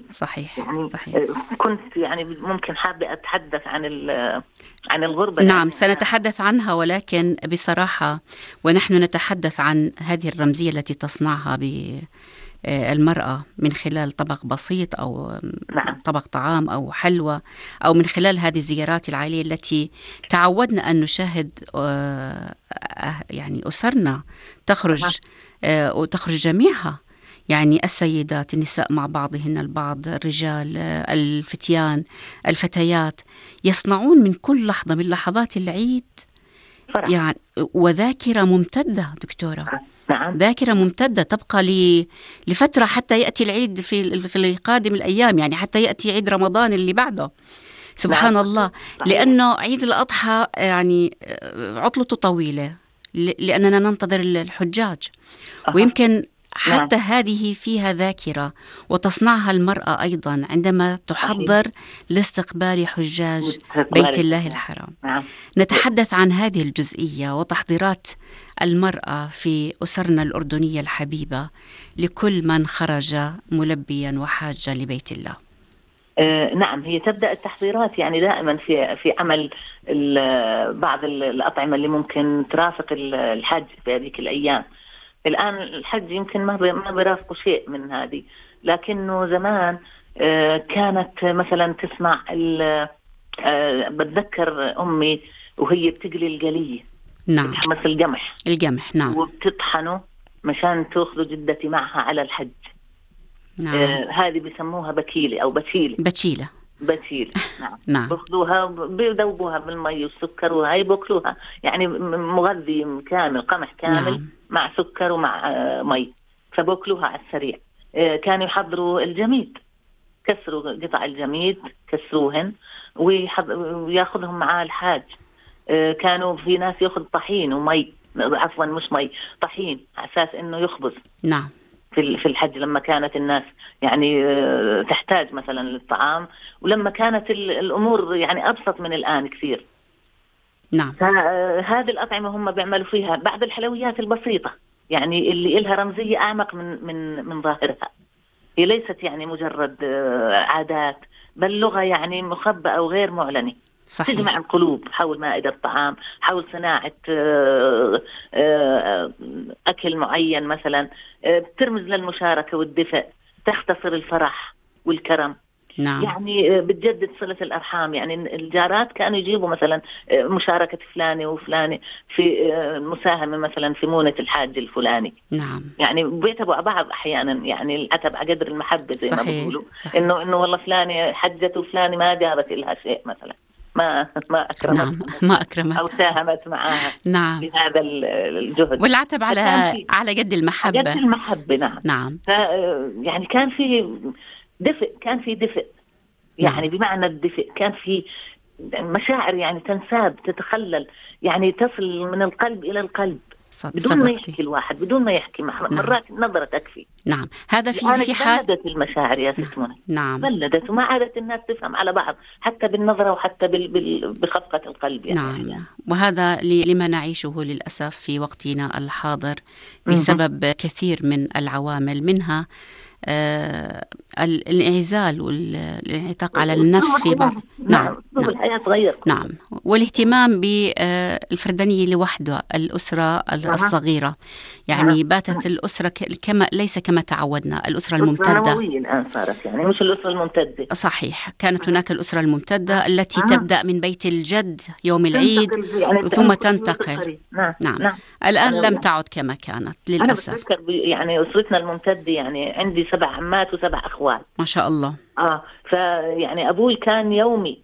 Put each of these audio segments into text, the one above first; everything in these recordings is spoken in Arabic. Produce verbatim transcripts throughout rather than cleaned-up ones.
صحيح يعني صحيح. كنت يعني ممكن حابة أتحدث عن عن الغربة. نعم سنتحدث عنها، ولكن بصراحة ونحن نتحدث عن هذه الرمزية التي تصنعها بالمرأة من خلال طبق بسيط أو نعم. طبق طعام أو حلوى، أو من خلال هذه الزيارات العائلية التي تعودنا أن نشاهد يعني أسرنا تخرج وتخرج جميعها، يعني السيدات النساء مع بعضهن البعض، الرجال الفتيان الفتيات، يصنعون من كل لحظة من لحظات العيد فرح. يعني وذاكرة ممتدة دكتورة. نعم. ذاكرة ممتدة تبقى لفترة حتى يأتي العيد في في قادم الأيام، يعني حتى يأتي عيد رمضان اللي بعده. سبحان نعم. الله. صحيح. لأنه عيد الأضحى يعني عطلته طويلة لأننا ننتظر الحجاج. أه. ويمكن حتى نعم. هذه فيها ذاكرة وتصنعها المرأة أيضا عندما تحضر لاستقبال حجاج بيت الله الحرام. نعم. نتحدث عن هذه الجزئية وتحضيرات المرأة في أسرنا الأردنية الحبيبة لكل من خرج ملبيا وحاجا لبيت الله. آه نعم، هي تبدأ التحضيرات يعني دائما في في عمل بعض الأطعمة اللي ممكن ترافق الحج في هذه الأيام. الآن الحج يمكن ما ما بيرافقوا شيء من هذه، لكنه زمان آه كانت مثلا تسمع آه بتذكر أمي وهي بتقلي القلية. نعم. بتحمص القمح. القمح نعم. وبتطحنه مشان تأخذ جدتي معها على الحج. نعم. آه هذه بيسموها بكيلة أو بتيلة. بتيلة. بتيلة نعم. نعم. بياخذوها بيذوبوها بالمي والسكر وهي بياكلوها، يعني مغذي كامل، قمح كامل. نعم. مع سكر ومع آه مي، فباكلوها على السريع. آه كانوا يحضروا الجميد، كسروا قطع الجميد كسروهن وياخذهم معاه الحاج. آه كانوا في ناس ياخذ طحين ومي، عفوا مش مي، طحين على اساس انه يخبز. نعم. في في الحج لما كانت الناس يعني تحتاج مثلا للطعام، ولما كانت الامور يعني ابسط من الان كثير. نعم. هذه الأطعمة هم بيعملوا فيها بعض الحلويات البسيطة، يعني اللي إلها رمزية أعمق من من من ظاهرها. هي ليست يعني مجرد عادات، بل لغة يعني مخبأة وغير معلنة. صحيح. تجمع القلوب حول مائدة الطعام، حول صناعة أكل معين مثلا، بترمز للمشاركة والدفء، تختصر الفرح والكرم. نعم. يعني بتجدد صلة الأرحام. يعني الجارات كانوا يجيبوا مثلا مشاركة فلاني وفلاني في مساهمة مثلا في مونة الحاج الفلاني. نعم. يعني بيتبعوا بعض أحيانا، يعني العتب على قدر المحبة زي صحيح. ما بيقولوا. صحيح. إنه إنه والله فلاني حجت وفلاني ما جابت لها شيء مثلا، ما ما أكرمت. نعم. ما أكرمت أو ساهمت معها. نعم. في هذا الجهد، والعتب على على قد المحبة. على قد المحبة. نعم. نعم. يعني كان في دفء، كان في دفء يعني. نعم. بمعنى الدفء كان في مشاعر يعني تنساب، تتخلل، يعني تصل من القلب إلى القلب بدون صدقتي. ما يحكي الواحد، بدون ما يحكي. مرات نعم. نظرة تكفي. نعم. هذا في في حال بلدت المشاعر يا ست منى. نعم. بلدت، وما عادت الناس تفهم على بعض حتى بالنظرة وحتى بخفقة القلب يعني. نعم. يعني. وهذا لما نعيشه للأسف في وقتنا الحاضر بسبب م- كثير من العوامل، منها آه الانعزال والانعتاق على النفس في بعض. نعم. نعم. الحياة تغير. نعم. والاهتمام بالفردانية لوحده، الأسرة الصغيرة. يعني باتت الأسرة كما ليس كما تعودنا، الأسرة الممتدة. الأسرة النووية الآن صارت، يعني مش الأسرة الممتدة. صحيح. كانت هناك الأسرة الممتدة التي تبدأ من بيت الجد يوم العيد يعني ثم تنتقل. نعم. نعم. نعم. الآن لم تعد كما كانت للأسف. أنا بتذكر يعني أسرتنا الممتدة، يعني عندي سبع عمات وسبع أخوات. ما شاء الله. آه فيعني أبوي كان يومي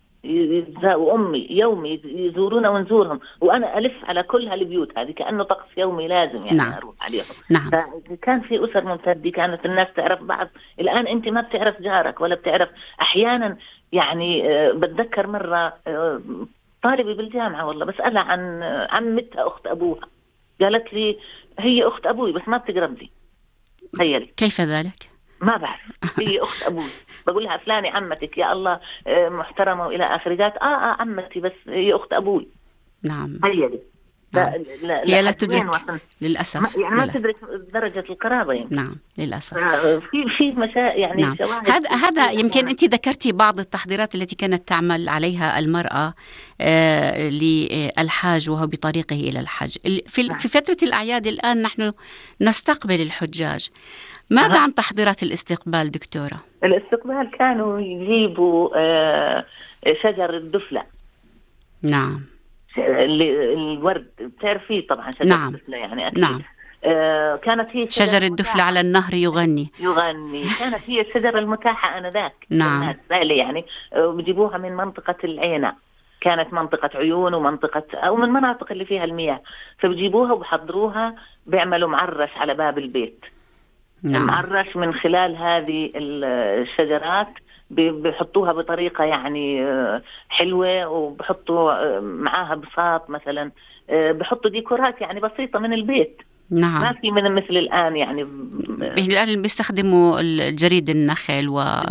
وأمي يومي يزورونا ونزورهم، وأنا ألف على كل هالبيوت هذه كأنه طقس يومي لازم يعني. نعم. أروح عليهم. نعم. فكان في أسر ممتدة، كانت الناس تعرف بعض. الآن أنت ما بتعرف جارك ولا بتعرف أحيانا. يعني آه بتذكر مرة آه طالبة بالجامعة والله بسألها عن عمتها أخت أبوها، قالت لي هي أخت أبوي بس ما بتقرب لي. تخيلي. كيف ذلك؟ ما بعرف. هي أخت أبوي، بقول لها فلاني عمتك يا الله محترمة وإلى آخر، قالت آه آه عمتي بس هي أخت أبوي. نعم. تخيلي. نعم. لا هي لا لحد وين تدرك وصلنا؟ للأسف. يعني ما للأسف. تدرك درجة القرابة يعني. نعم للأسف. في في مشا يعني نعم. شواهد هذا هذا كثيرة يمكن يعني. أنت ذكرتي بعض التحضيرات التي كانت تعمل عليها المرأة آه للحاج وهو بطريقه إلى الحج في نعم. في فترة الأعياد. الآن نحن نستقبل الحجاج، ماذا أه. عن تحضيرات الاستقبال دكتورة؟ الاستقبال كانوا يجيبوا آه شجر الدفلة. نعم. اللي الورد بتعرفيه طبعا شجر نعم. الدفلة يعني أكيد. نعم. آه كانت هي شجر الدفلة على النهر يغني يغني كانت هي الشجرة المتاحة آنذاك. نعم. بالي يعني آه بيجيبوها من منطقة العينة، كانت منطقة عيون ومنطقة أو من مناطق اللي فيها المياه، فبيجيبوها وبحضروها بيعملوا معرش على باب البيت. نعم. معرش من خلال هذه الشجرات بيحطوها بطريقة يعني حلوة، وبحطوا معاها بساط مثلا، بحطوا ديكورات يعني بسيطة من البيت. نعم. ما في من مثل الآن يعني. الآن بيستخدموا الجريد النخل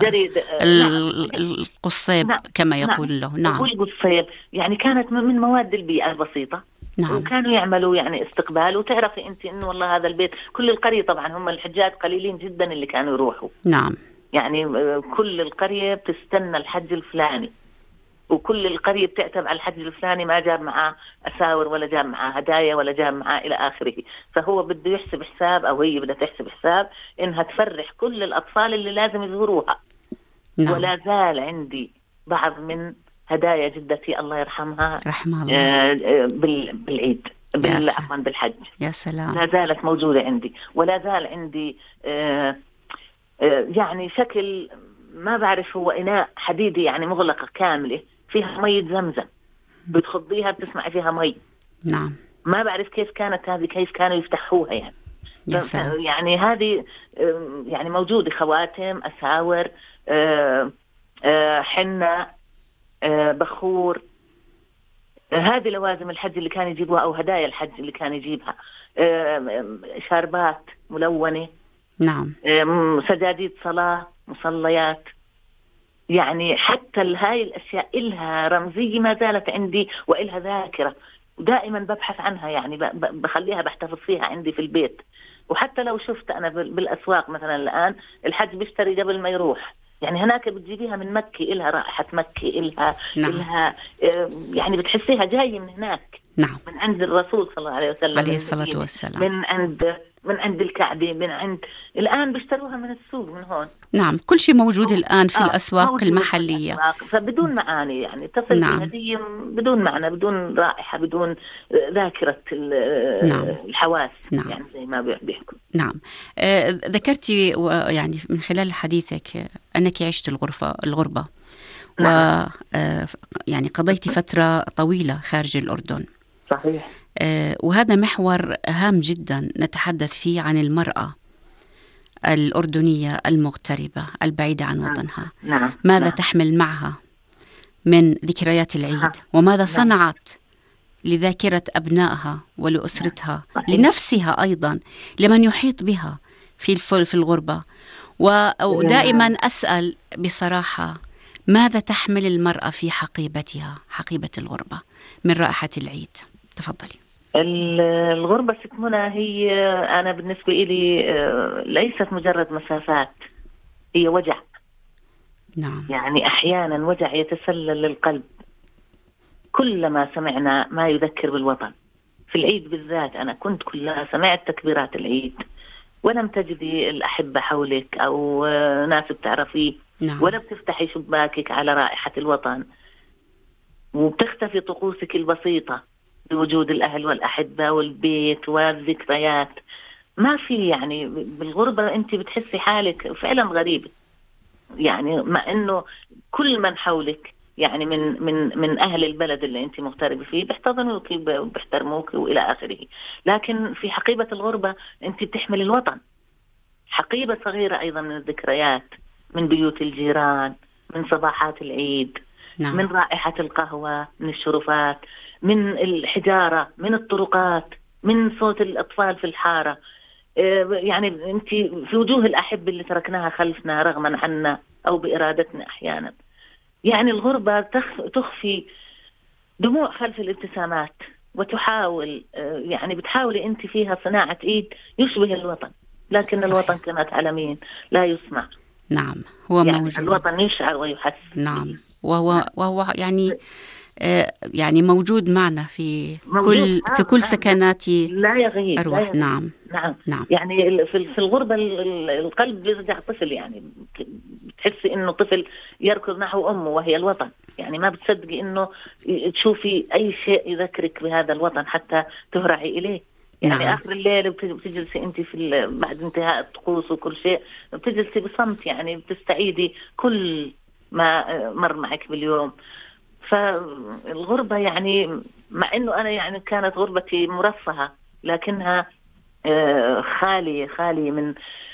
والقصيب نعم. كما يقول نعم. له. نعم. والقصيب يعني كانت من مواد البيئة البسيطة. نعم. وكانوا يعملوا يعني استقبال. وتعرفي انت انه والله هذا البيت كل القرية طبعا هم الحجاج قليلين جدا اللي كانوا يروحوا. نعم. يعني كل القرية بتستنى الحج الفلاني، وكل القرية بتعتب على الحج الفلاني، ما جاب معاه أساور ولا جاب معاه هدايا ولا جاب معاه إلى آخره. فهو بده يحسب حساب أو هي بدها تحسب حساب إنها تفرح كل الأطفال اللي لازم يزوروها. نعم. ولا زال عندي بعض من هدايا جدتي الله يرحمها رحمها الله آه بالعيد عفوا بالحج. يا سلام. لا زالت موجودة عندي. ولا زال عندي آه آه يعني شكل ما بعرف، هو إناء حديدي يعني مغلقة كاملة فيها مية زمزم، بتخضيها بتسمع فيها مي. نعم. ما بعرف كيف كانت هذه، كيف كانوا يفتحوها يعني. يا سلام. يعني هذه يعني موجودة خواتم، أساور، آه آه حنة، آه بخور. آه هذه لوازم الحج اللي كان يجيبوها أو هدايا الحج اللي كان يجيبها. آه شاربات ملونة. نعم. آه سجاديد صلاة، مصليات. يعني حتى هاي الأشياء إلها رمزية ما زالت عندي وإلها ذاكرة، ودائما ببحث عنها يعني بخليها بحتفظ فيها عندي في البيت. وحتى لو شفت أنا بالأسواق مثلا الآن الحج بيشتري قبل ما يروح، يعني هناك بتجيبيها من مكة، إلها رائحة مكة، إلها نعم. إلها يعني بتحسيها جاية من هناك. نعم. من عند الرسول صلى الله عليه وسلم عليه الصلاة والسلام. من عند من عند الكعبة، من عند الآن بيشتروها من السوق من هون. نعم. كل شيء موجود الآن في آه الأسواق المحلية. في الأسواق. فبدون معاني يعني تصل نعم. الهدية بدون معنى، بدون رائحة، بدون ذاكرة نعم. الحواس. نعم. يعني زي ما بيحكوا. نعم. آه ذكرتي يعني من خلال حديثك أنك عشت الغرفة الغربة. نعم. و آه يعني قضيت فترة طويلة خارج الأردن. صحيح. آه وهذا محور هام جدا نتحدث فيه عن المرأة الأردنية المغتربة البعيدة عن وطنها. نعم. ماذا نعم. تحمل معها من ذكريات العيد، وماذا نعم. صنعت لذاكرة أبنائها ولأسرتها، نعم. لنفسها أيضا، لمن يحيط بها في في الغربة. ودائما أسأل بصراحة، ماذا تحمل المرأة في حقيبتها، حقيبة الغربة، من رائحة العيد؟ تفضلي. الغربة ست منى هي أنا بالنسبة إلي ليست مجرد مسافات، هي وجع. نعم. يعني أحيانا وجع يتسلل للقلب كلما سمعنا ما يذكر بالوطن. في العيد بالذات أنا كنت كلها سمعت تكبيرات العيد ولم تجدي الأحبة حولك أو ناس بتعرفيه. نعم. ولا بتفتحي شباكك على رائحة الوطن، وبتختفي طقوسك البسيطة بوجود الأهل والأحبة والبيت والذكريات. ما في يعني بالغربة أنت بتحسي حالك فعلا غريبة، يعني مع أنه كل من حولك يعني من من من أهل البلد اللي أنت مغتربة فيه بيحتضنوك وبيحترموك وإلى آخره. لكن في حقيبة الغربة أنت بتحمل الوطن، حقيبة صغيرة أيضا من الذكريات، من بيوت الجيران، من صباحات العيد. نعم. من رائحة القهوة، من الشرفات، من الحجارة، من الطرقات، من صوت الأطفال في الحارة. يعني أنت في وجوه الأحب اللي تركناها خلفنا رغما عنا أو بإرادتنا أحيانا. يعني الغربة تخفي دموع خلف الابتسامات، وتحاول يعني بتحاولي أنت فيها صناعة إيد يشبه الوطن، لكن صحيح. الوطن كما تعلمين لا يسمع. نعم هو يعني موجود. الوطن يشعر ويحس. نعم وهو, وهو يعني آه يعني موجود معنا في موجود. كل في كل نعم. سكنات لا يغيب أرواح. لا يغيب. نعم. نعم نعم يعني في في الغربة القلب بيرجع طفل، يعني بتحسي إنه طفل يركض نحو أمه وهي الوطن، يعني ما بتصدقي إنه تشوفي أي شيء يذكرك بهذا الوطن حتى تهرعي إليه. يعني نعم. آخر الليل بتجلسي أنت في بعد انتهاء الطقوس وكل شيء بتجلسي بصمت، يعني بتستعيدي كل ما مر معك باليوم. فالغربة يعني مع إنه أنا يعني كانت غربتي مرفهة لكنها خالية خالية من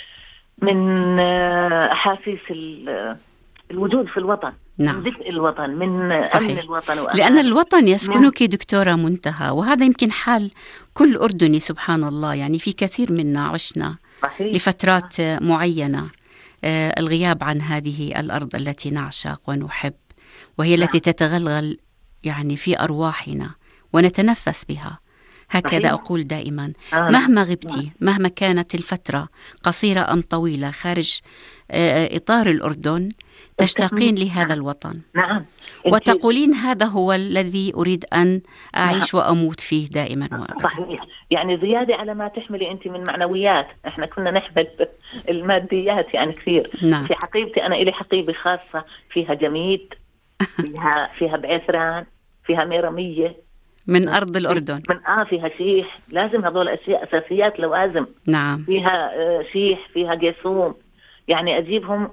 من أحاسيس الوجود في الوطن. نعم. من دفء الوطن، من صحيح. أمن الوطن وأمان. لأن الوطن يسكنك دكتورة منتهى، وهذا يمكن حال كل أردني سبحان الله. يعني في كثير منا عشنا صحيح. لفترات معينة الغياب عن هذه الأرض التي نعشق ونحب، وهي التي تتغلغل يعني في أرواحنا ونتنفس بها. هكذا صحيح. أقول دائما آه. مهما غبتي، مهما كانت الفترة قصيرة أم طويلة خارج إطار الأردن، تشتاقين لهذا الوطن. نعم. وتقولين هذا هو الذي أريد أن أعيش نعم. وأموت فيه دائما وأبدا. صحيح. يعني زيادة على ما تحملي أنت من معنويات، إحنا كنا نحمل الماديات يعني كثير. نعم. في حقيبتي أنا إلي حقيبة خاصة فيها جميد، فيها فيها بعثران، فيها ميرمية من أرض الأردن، من آه فيها شيح، لازم هذول أشياء أساسيات لوازم. نعم. فيها آه شيح، فيها جيسوم، يعني أجيبهم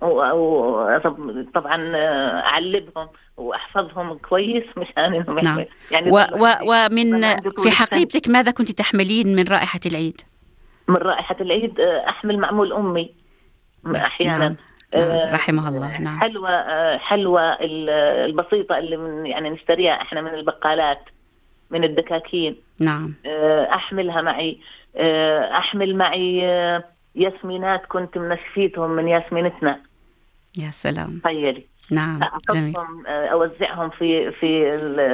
وطبعا أعلبهم وأحفظهم كويس مشان إنهم نعم. يعني و و ومن في حقيبتك ماذا كنت تحملين من رائحة العيد؟ من رائحة العيد أحمل معمول أمي أحيانا. نعم. نعم. رحمها الله. نعم. حلوى حلوى البسيطة اللي من يعني نشتريها إحنا من البقالات، من الدكاكين. نعم. أحملها معي. أحمل معي ياسمينات كنت منشفيتهم من ياسمينتنا. يا سلام. تخيلي. نعم جميل. أوزعهم في في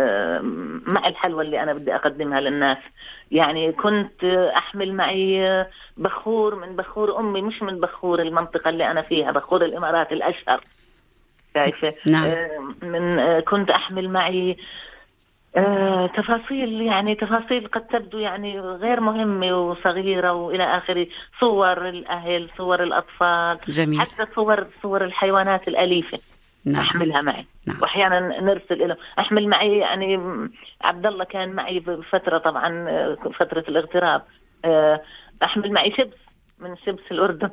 مع الحلوى اللي أنا بدي أقدمها للناس. يعني كنت أحمل معي بخور من بخور أمي، مش من بخور المنطقة اللي أنا فيها، بخور الإمارات الأشهر. شايفة. نعم. من كنت أحمل معي آه، تفاصيل، يعني تفاصيل قد تبدو يعني غير مهمة وصغيرة وإلى آخره، صور الأهل، صور الأطفال. جميل. حتى صور صور الحيوانات الأليفة. نعم. أحملها معي. نعم. وأحيانا نرسل إلهم. أحمل معي يعني عبد الله كان معي بفترة، طبعا فترة الاغتراب، أحمل معي شبس من شبس الأردن.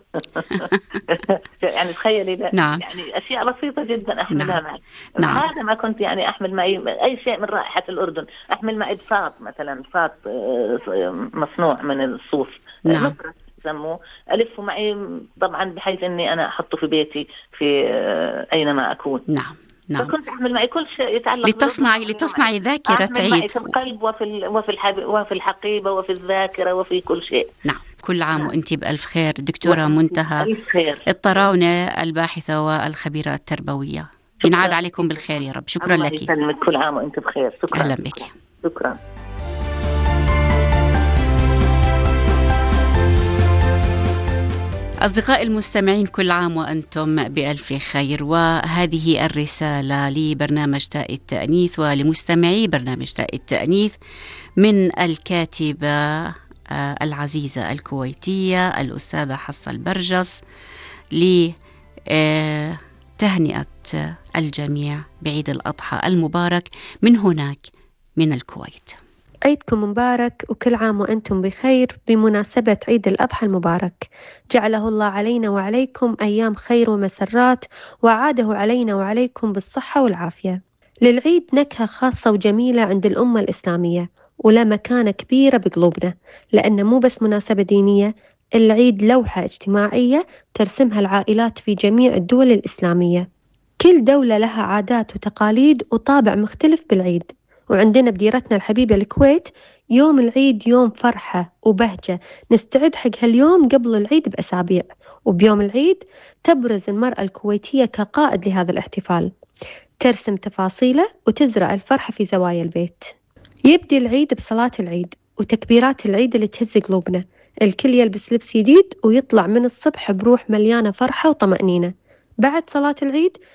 يعني تخيلي ده. نعم. يعني أشياء بسيطة جدا أحملها نعم. معي. نعم. هذا ما كنت يعني أحمل معي أي شيء من رائحة الأردن. أحمل معي بساط مثلا، بساط مصنوع من الصوف. نعم. سموه ألفه معي طبعا بحيث إني أنا أحطه في بيتي في أينما أكون. نعم. نعم. فكنت أحمل معي كل شيء يتعلق لتصنعي لتصنعي ذاكرة عيد في القلب وفي وفي الحب وفي الحقيبة وفي الذاكرة وفي كل شيء. نعم. كل عام وأنت بألف خير دكتورة منتهى الطراونة، الباحثة والخبيرة التربوية. ينعاد عليكم بالخير يا رب. شكرا الله لك. يسلمك. كل عام وأنت بخير. شكرا. أهلا بك. شكرا. أصدقائي المستمعين، كل عام وأنتم بألف خير. وهذه الرسالة لبرنامج تاء التأنيث ولمستمعي برنامج تاء التأنيث من الكاتبة العزيزة الكويتية الأستاذة حصة البرجس لتهنئة الجميع بعيد الأضحى المبارك من هناك من الكويت. عيدكم مبارك وكل عام وأنتم بخير بمناسبة عيد الأضحى المبارك. جعله الله علينا وعليكم أيام خير ومسرات، وعاده علينا وعليكم بالصحة والعافية. للعيد نكهة خاصة وجميلة عند الأمة الإسلامية، ولا مكانة كبيرة بقلوبنا، لأنه مو بس مناسبة دينية، العيد لوحة اجتماعية ترسمها العائلات في جميع الدول الإسلامية. كل دولة لها عادات وتقاليد وطابع مختلف بالعيد، وعندنا بديرتنا الحبيبة الكويت يوم العيد يوم فرحة وبهجة، نستعد حق هاليوم قبل العيد بأسابيع، وبيوم العيد تبرز المرأة الكويتية كقائد لهذا الاحتفال، ترسم تفاصيله وتزرع الفرحة في زوايا البيت. يبدي العيد بصلاة العيد وتكبيرات العيد اللي تهز قلوبنا، الكل يلبس لبس جديد ويطلع من الصبح بروح مليانة فرحة وطمأنينة. بعد صلاة العيد